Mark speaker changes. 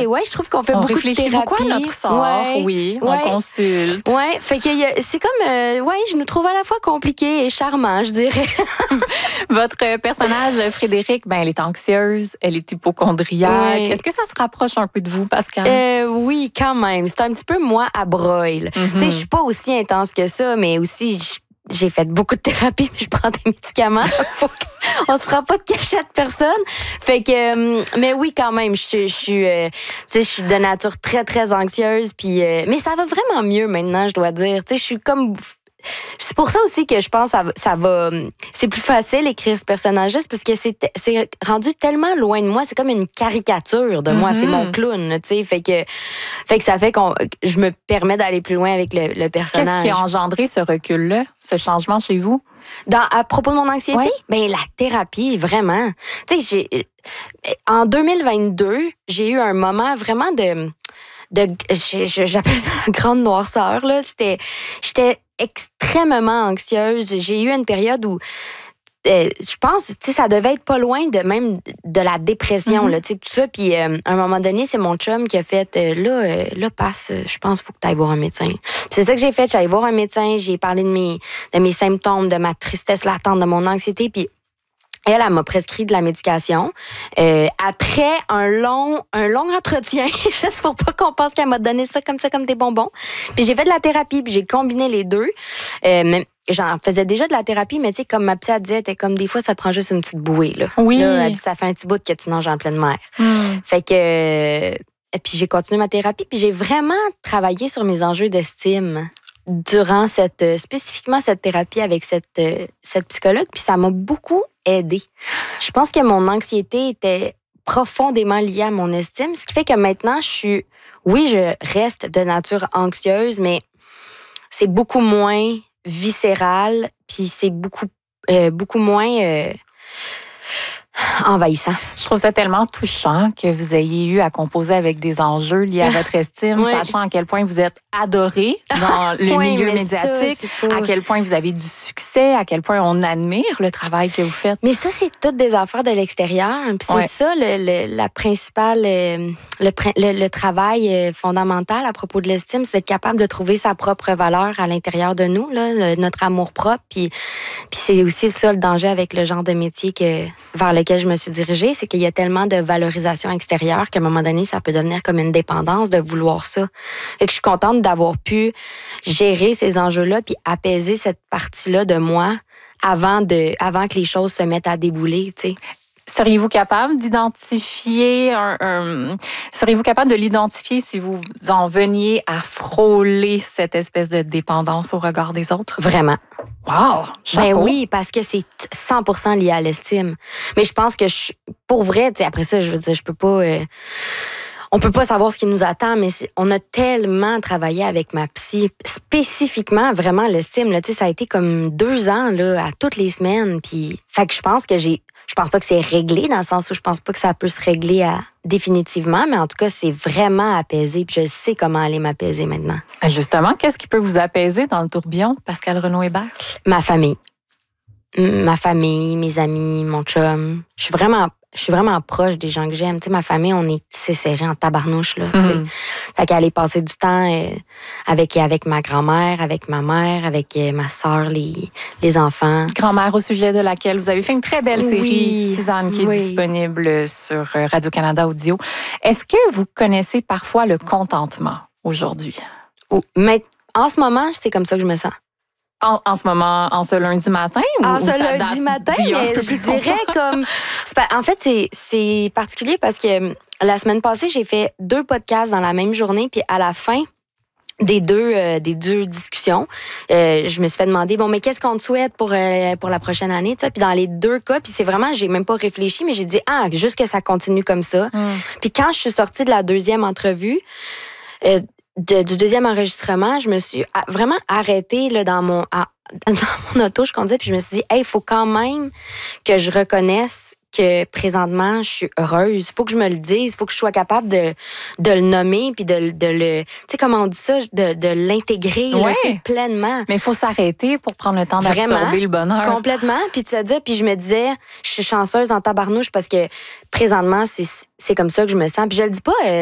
Speaker 1: ouais, je trouve qu'on fait
Speaker 2: on
Speaker 1: beaucoup de thérapie.
Speaker 2: réfléchit beaucoup à notre sort, oui. On consulte.
Speaker 1: Ouais, fait que c'est comme, je nous trouve à la fois compliqué et charmant, je dirais.
Speaker 2: Votre personnage, Frédéric, elle est anxieuse, elle est hypocondriaque.
Speaker 1: Oui.
Speaker 2: Est-ce que ça se rapproche un peu de vous, Pascal?
Speaker 1: Oui, quand même. C'est un petit peu moi à broil. Tu sais, je suis pas aussi intense que ça, mais aussi, j'ai fait beaucoup de thérapie, puis je prends des médicaments. On se prend pas de cachette personne. Fait que, mais oui, quand même, je suis de nature très, très anxieuse. Puis, mais ça va vraiment mieux maintenant, je dois dire. Tu sais, je suis comme... C'est pour ça aussi que je pense que ça va... C'est plus facile d'écrire ce personnage-là, parce que c'est rendu tellement loin de moi. C'est comme une caricature de moi. C'est mon clown, tu sais. Fait que ça fait que je me permets d'aller plus loin avec le personnage.
Speaker 2: Qu'est-ce qui a engendré ce recul-là, ce changement chez vous?
Speaker 1: À propos de mon anxiété?
Speaker 2: Ouais.
Speaker 1: Ben, la thérapie, vraiment. Tu sais, en 2022, j'ai eu un moment vraiment j'appelle ça la grande noirceur, là. J'étais extrêmement anxieuse. J'ai eu une période où je pense, tu sais, ça devait être pas loin même de la dépression, là, tu sais, tout ça. Puis, à un moment donné, c'est mon chum qui a fait, là, passe, je pense qu'il faut que tu ailles voir un médecin. Puis c'est ça que j'ai fait. Je suis allée voir un médecin, j'ai parlé de mes symptômes, de ma tristesse latente, de mon anxiété. Puis, elle m'a prescrit de la médication. Après un long entretien, juste pour pas qu'on pense qu'elle m'a donné ça comme des bonbons. Puis j'ai fait de la thérapie, puis j'ai combiné les deux. J'en faisais déjà de la thérapie, mais tu sais, comme ma petite, elle disait, comme des fois, ça prend juste une petite bouée. Là.
Speaker 2: Oui.
Speaker 1: Là, elle dit, ça fait un petit bout que tu nages en pleine mer. Fait que... puis j'ai continué ma thérapie, puis j'ai vraiment travaillé sur mes enjeux d'estime durant spécifiquement cette thérapie avec cette psychologue, puis ça m'a beaucoup aidée. Je pense que mon anxiété était profondément liée à mon estime, ce qui fait que maintenant, je reste de nature anxieuse, mais c'est beaucoup moins viscéral, puis c'est beaucoup moins envahissant.
Speaker 2: Je trouve ça tellement touchant que vous ayez eu à composer avec des enjeux liés à votre estime, sachant à quel point vous êtes adoré dans le milieu médiatique, à quel point vous avez du succès, à quel point on admire le travail que vous faites.
Speaker 1: Mais ça, c'est toutes des affaires de l'extérieur. Puis c'est ça la principale, le travail fondamental à propos de l'estime, c'est d'être capable de trouver sa propre valeur à l'intérieur de nous, là, notre amour propre. Puis c'est aussi ça le danger avec le genre de métier vers lequel je me suis dirigée, c'est qu'il y a tellement de valorisation extérieure qu'à un moment donné, ça peut devenir comme une dépendance de vouloir ça. Fait que je suis contente d'avoir pu gérer ces enjeux-là puis apaiser cette partie-là de moi avant que les choses se mettent à débouler, tu sais.
Speaker 2: Seriez-vous capable d'identifier seriez-vous capable de l'identifier si vous en veniez à frôler cette espèce de dépendance au regard des autres?
Speaker 1: Vraiment.
Speaker 2: Wow!
Speaker 1: Ben oui, parce que c'est 100% lié à l'estime. Mais je pense que pour vrai, tu sais, après ça, je veux dire, je peux pas... on peut pas savoir ce qui nous attend, mais on a tellement travaillé avec ma psy, spécifiquement, vraiment, l'estime. Là, tu sais, ça a été comme 2 ans, là, à toutes les semaines. Puis, fait que je pense que je pense pas que c'est réglé, dans le sens où je pense pas que ça peut se régler définitivement, mais en tout cas, c'est vraiment apaisé. Puis je sais comment aller m'apaiser maintenant.
Speaker 2: Justement, qu'est-ce qui peut vous apaiser dans le tourbillon, Pascal Renaud-Hébert?
Speaker 1: Ma famille. Mes amis, mon chum. Je suis vraiment proche des gens que j'aime. Tu sais, ma famille, on est tissé serré en tabarnouche, là. Tu sais. Fait qu'aller passer du temps avec ma grand-mère, avec ma mère, avec ma sœur, les enfants.
Speaker 2: Grand-mère, au sujet de laquelle vous avez fait une très belle série, Suzanne, qui est disponible sur Radio-Canada Audio. Est-ce que vous connaissez parfois le contentement aujourd'hui?
Speaker 1: Mais en ce moment, c'est comme ça que je me sens.
Speaker 2: En ce moment, en ce lundi matin?
Speaker 1: En ce lundi matin, mais je dirais comme... En fait, c'est particulier parce que la semaine passée, j'ai fait 2 podcasts dans la même journée, puis à la fin des deux discussions, je me suis fait demander, bon, mais qu'est-ce qu'on te souhaite pour la prochaine année? Puis dans les 2 cas, puis c'est vraiment, j'ai même pas réfléchi, mais j'ai dit, juste que ça continue comme ça. Puis quand je suis sortie de la 2e entrevue, du 2e enregistrement, je me suis vraiment arrêtée là, dans mon auto, je conduisais, puis je me suis dit, il faut quand même que je reconnaisse que présentement, je suis heureuse. Il faut que je me le dise. Il faut que je sois capable de le nommer puis de le... Tu sais, comment on dit ça? De l'intégrer là, pleinement.
Speaker 2: Mais il faut s'arrêter pour prendre le temps d'absorber le bonheur.
Speaker 1: Complètement. Puis de se dire... Puis je me disais, je suis chanceuse en tabarnouche parce que présentement, c'est comme ça que je me sens. Puis je le dis pas...